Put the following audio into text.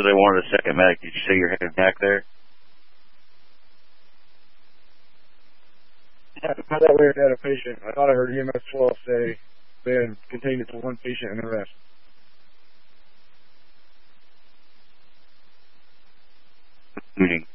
they wanted a second medic. Did you say you're headed back there? Yeah, I thought we had a patient. I thought I heard EMS 12 say they had contained it to one patient and the rest. Meeting.